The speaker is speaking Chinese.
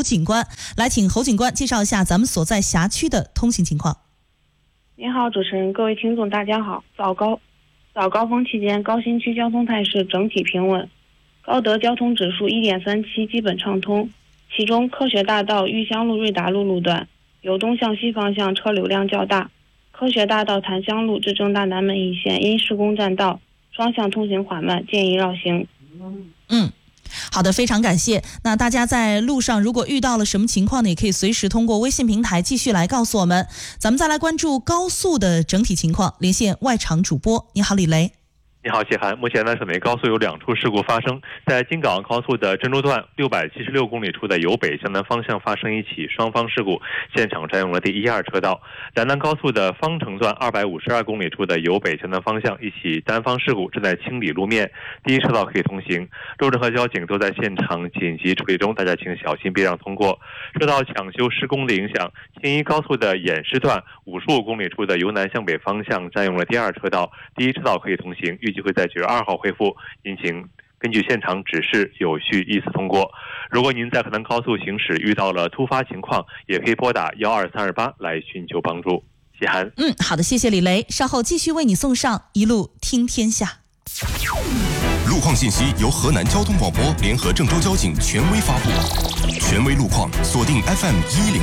警官。来，请侯警官介绍一下咱们所在辖区的通行情况。 您好，主持人，各位听众，大家好。早高峰期间，高新区交通态势整体平稳，高德交通指数 1.37 基本畅通，其中科学大道玉香路瑞达路路段由东向西方向车流量较大，科学大道檀香路至正大南门一线因施工占道，双向通行缓慢，建议绕行。 好的，非常感谢。那大家在路上如果遇到了什么情况呢，也可以随时通过微信平台继续来告诉我们。咱们再来关注高速的整体情况，连线外场主播。你好，李雷。 你好，谢涵。目前呢，省内高速有2处事故发生，在京港澳高速的珍珠段676公里处的由北向南方向发生一起双方事故，现场占用了第1、2车道。南南高速的方城段252公里处的由北向南方向一起单方事故正在清理路面，第1车道可以通行，路政和交警都在现场紧急处理中，大家请小心避让通过。受到抢修施工的影响，京一高速的偃师段55公里处的由南向北方向占用了第2车道，第1车道可以通行，预计会在9月2号恢复，您请根据现场指示有序依次通过。如果您在河南高速行驶遇到了突发情况，也可以拨打12328来寻求帮助。谢涵。 好的，谢谢李雷，稍后继续为你送上一路听天下。 路况信息由河南交通广播联合郑州交警权威发布，权威路况锁定 FM106。